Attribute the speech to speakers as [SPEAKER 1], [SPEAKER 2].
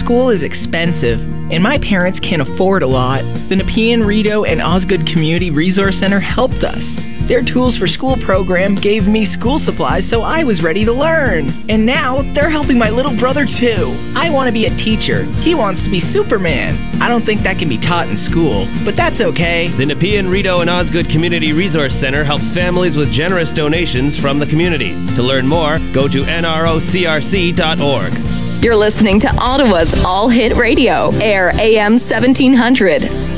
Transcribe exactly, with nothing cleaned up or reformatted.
[SPEAKER 1] School is expensive, and my parents can't afford a lot. The Nepean, Rideau, and Osgood Community Resource Center helped us. Their Tools for School program gave me school supplies so I was ready to learn. And now they're helping my little brother too. I want to be a teacher. He wants to be Superman. I don't think that can be taught in school, but that's okay.
[SPEAKER 2] The Nepean, Rideau, and Osgood Community Resource Center helps families with generous donations from the community. To learn more, go to N R O C R C dot org.
[SPEAKER 3] You're listening to Ottawa's All Hit Radio, Air A M seventeen hundred.